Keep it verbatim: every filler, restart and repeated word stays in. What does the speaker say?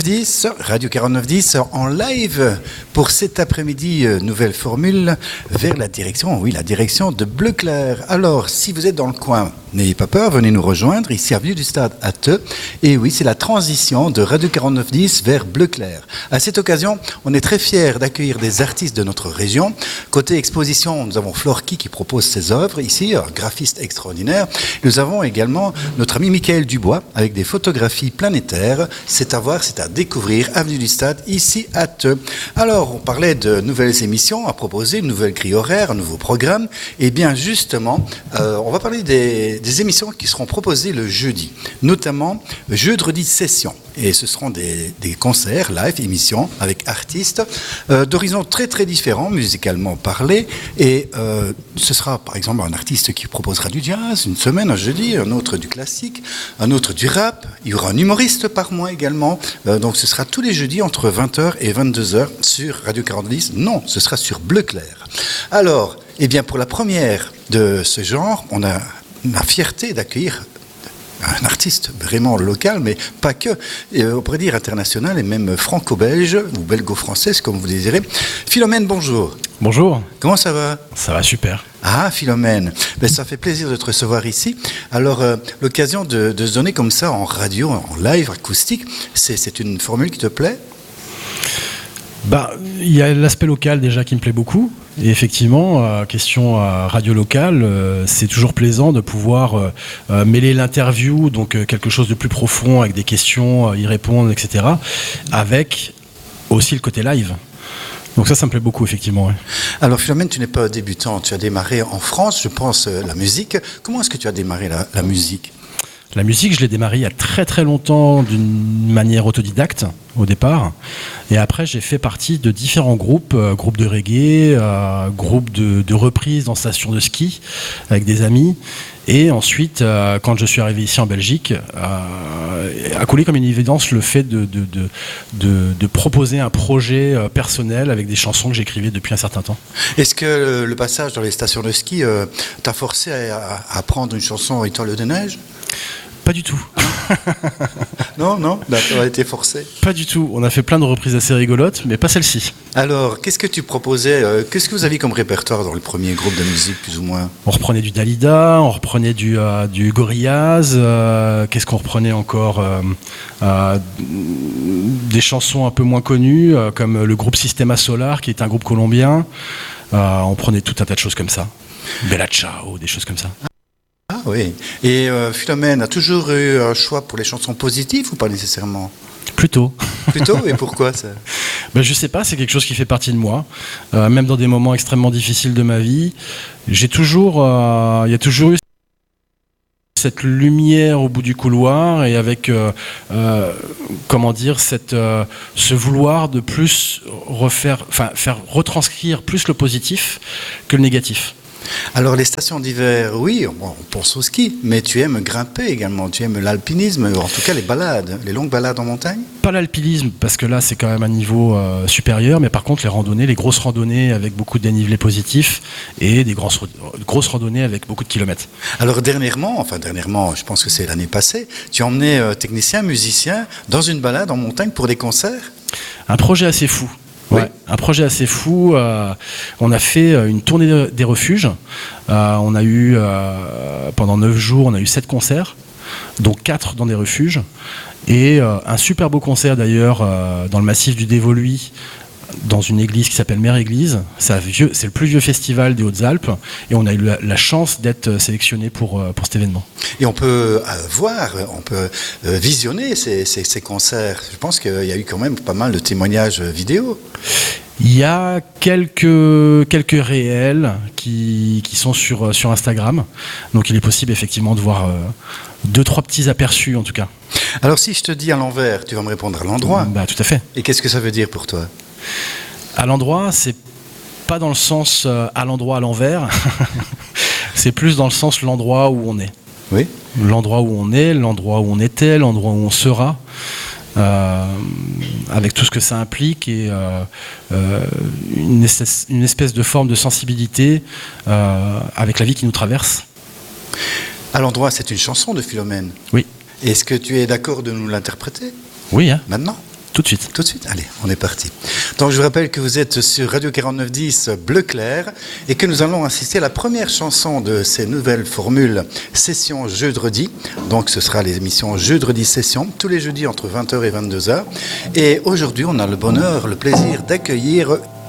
dix, Radio quarante-neuf dix en live pour cet après-midi, nouvelle formule vers la direction, oui, la direction de Bleu Clair. Alors, si vous êtes dans le coin, n'ayez pas peur, venez nous rejoindre, ici avenue du Stade à Theux. Et oui, c'est la transition de Radio quarante-neuf dix vers Bleu Clair. À cette occasion, on est très fiers d'accueillir des artistes de notre région. Côté exposition, nous avons Florky qui propose ses œuvres, ici, un graphiste extraordinaire. Nous avons également notre ami Michael Dubois avec des photographies planétaires. C'est à voir, c'est à découvrir, avenue du Stade, ici à Theux. Alors, on parlait de nouvelles émissions à proposer, une nouvelle grille horaire, un nouveau programme. Et bien justement, euh, on va parler des, des émissions qui seront proposées le jeudi, notamment jeudi session. Et ce seront des, des concerts, live, émissions avec artistes euh, d'horizons très très différents, musicalement parlé. Et euh, ce sera par exemple un artiste qui proposera du jazz une semaine, un jeudi, un autre du classique, un autre du rap. Il y aura un humoriste par mois également. Euh, donc ce sera tous les jeudis entre vingt heures et vingt-deux heures sur Radio quarante-neuf dix. Non, ce sera sur Bleu Clair. Alors, eh bien pour la première de ce genre, on a la fierté d'accueillir un artiste vraiment local, mais pas que, et on pourrait dire international et même franco-belge ou belgo-française, comme vous désirez. Philomène, bonjour. Bonjour. Comment ça va ? Ça va super. Ah, Philomène, ben, ça fait plaisir de te recevoir ici. Alors, euh, l'occasion de, de se donner comme ça en radio, en live, acoustique, c'est, c'est une formule qui te plaît ? Bah, il y a l'aspect local déjà qui me plaît beaucoup. Et effectivement, euh, question euh, radio locale, euh, c'est toujours plaisant de pouvoir euh, euh, mêler l'interview, donc euh, quelque chose de plus profond avec des questions, euh, y répondre, et cetera, avec aussi le côté live. Donc ça, ça me plaît beaucoup, effectivement. Ouais. Alors Philomène, tu n'es pas débutant, tu as démarré en France, je pense, euh, la musique. Comment est-ce que tu as démarré la, la musique ? La musique, je l'ai démarré il y a très très longtemps d'une manière autodidacte au départ. Et après, j'ai fait partie de différents groupes, euh, groupes de reggae, euh, groupes de, de reprises en station de ski avec des amis. Et ensuite, euh, quand je suis arrivé ici en Belgique, euh, a coulé comme une évidence le fait de, de, de, de, de proposer un projet euh, personnel avec des chansons que j'écrivais depuis un certain temps. Est-ce que le, le passage dans les stations de ski euh, t'a forcé à, à apprendre une chanson Étoile de neige ? Pas du tout. Non, non, bah, tu as été forcé. Pas du tout. On a fait plein de reprises assez rigolotes, mais pas celle-ci. Alors, qu'est-ce que tu proposais euh, Qu'est-ce que vous aviez comme répertoire dans le premier groupe de musique, plus ou moins ? On reprenait du Dalida, on reprenait du, euh, du Gorillaz. Euh, qu'est-ce qu'on reprenait encore euh, euh, des chansons un peu moins connues, euh, comme le groupe Sistema Solar, qui est un groupe colombien. Euh, on prenait tout un tas de choses comme ça. Bella Ciao, des choses comme ça. Ah oui. Et euh, Philomène a toujours eu un choix pour les chansons positives ou pas nécessairement ? Plutôt. Plutôt, et pourquoi ça ? Ben, je sais pas, c'est quelque chose qui fait partie de moi. Euh, même dans des moments extrêmement difficiles de ma vie, j'ai toujours, il euh, y a toujours eu cette lumière au bout du couloir et avec, euh, euh, comment dire, cette, euh, ce vouloir de plus refaire, enfin, faire retranscrire plus le positif que le négatif. Alors les stations d'hiver, oui, bon, on pense au ski, mais tu aimes grimper également, tu aimes l'alpinisme, en tout cas les balades, les longues balades en montagne ? Pas l'alpinisme, parce que là c'est quand même un niveau euh, supérieur, mais par contre les randonnées, les grosses randonnées avec beaucoup de dénivelé positif et des grosses, grosses randonnées avec beaucoup de kilomètres. Alors dernièrement, enfin dernièrement, je pense que c'est l'année passée, tu as emmené euh, technicien, musicien dans une balade en montagne pour des concerts ? Un projet assez fou. Ouais, oui. Un projet assez fou. Euh, on a fait une tournée des refuges. Euh, on a eu, euh, pendant neuf jours, on a eu sept concerts, dont quatre dans des refuges. Et euh, un super beau concert d'ailleurs euh, dans le massif du Dévoluy, dans une église qui s'appelle Mère Église. C'est, vieux, c'est le plus vieux festival des Hautes-Alpes. Et on a eu la, la chance d'être sélectionné pour, pour cet événement. Et on peut euh, voir, on peut euh, visionner ces, ces, ces concerts. Je pense qu'il y a eu quand même pas mal de témoignages vidéo. Il y a quelques, quelques réels qui, qui sont sur, sur Instagram. Donc il est possible effectivement de voir euh, deux, trois petits aperçus en tout cas. Alors si je te dis à l'envers, tu vas me répondre à l'endroit. Bah, tout à fait. Et qu'est-ce que ça veut dire pour toi ? À l'endroit, c'est pas dans le sens euh, à l'endroit à l'envers. C'est plus dans le sens l'endroit où on est. Oui. L'endroit où on est, l'endroit où on était, l'endroit où on sera. Euh, avec tout ce que ça implique et euh, euh, une, espèce, une espèce de forme de sensibilité euh, avec la vie qui nous traverse. À l'endroit, c'est une chanson de Philomène. Oui. Est-ce que tu es d'accord de nous l'interpréter ? Oui. Hein. Maintenant ? Tout de suite. Tout de suite, allez, on est parti. Donc je vous rappelle que vous êtes sur Radio quarante-neuf dix Bleu Clair et que nous allons assister à la première chanson de ces nouvelles formules Session Jeudi. Donc ce sera les émissions Jeudi Session, tous les jeudis entre vingt heures et vingt-deux heures. Et aujourd'hui, on a le bonheur, le plaisir d'accueillir